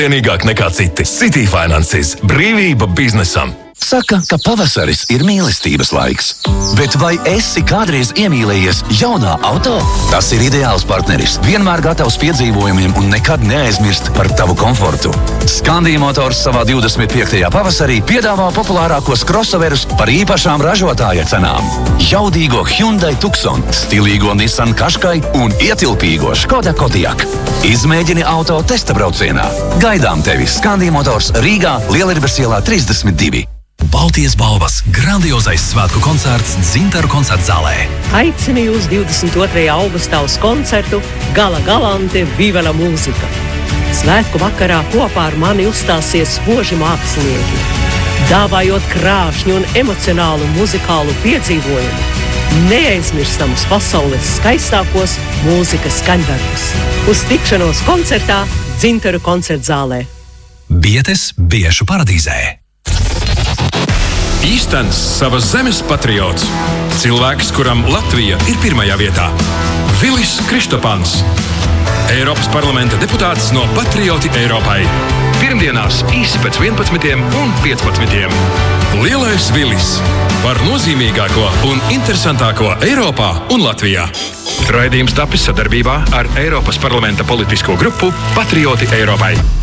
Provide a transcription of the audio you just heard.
Vienīgāk nekā citi. City Finances. Brīvība biznesam. Saka, ka pavasaris ir mīlestības laiks. Bet vai esi kādreiz iemīlējies jaunā auto? Tas ir ideāls partneris. Vienmēr gatavs piedzīvojumiem un nekad neaizmirst par tavu komfortu. Scandi Motors savā 25. pavasarī piedāvā populārākos crossoverus par īpašām ražotāja cenām. Jaudīgo Hyundai Tucson, stilīgo Nissan Qashqai un ietilpīgo Škoda Kodiaq. Izmēģini auto testa braucienā. Gaidām tevi Scandi Motors Rīgā, Lielierbes ielā 32. Baltijas balvas grandiozais svētku koncerts Dzintaru koncerta zālē. Aicinu jūs 22. augustā uz koncertu Gala Galante Viva la mūzika. Svētku vakarā kopā ar mani uzstāsies spoži mākslinieki, dāvājot krāšņu un emocionālu muzikālu piedzīvojumu. Neaizmirstamus pasaules skaistākos mūzikas skaņdarbus. Uz tikšanos koncertā Dzintaru koncerta zālē. Bietes Biešu paradīzē. Īstens savas zemes patriots. Cilvēks, kuram Latvija ir pirmajā vietā. Vilis Kristopans. Eiropas parlamenta deputāts no Patrioti Eiropai. Pirmdienās īsi pēc 11 un 15. Lielais Vilis. Par nozīmīgāko un interesantāko Eiropā un Latvijā. Raidījums tapis sadarbībā ar Eiropas parlamenta politisko grupu Patrioti Eiropai.